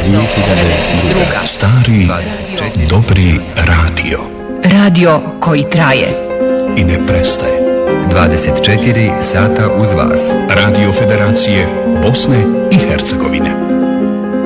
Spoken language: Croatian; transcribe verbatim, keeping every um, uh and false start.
dvije hiljade druga. Stari, dobri radio. Radio koji traje i ne prestaje. dvadeset četiri sata uz vas. Radio Federacije Bosne i Hercegovine.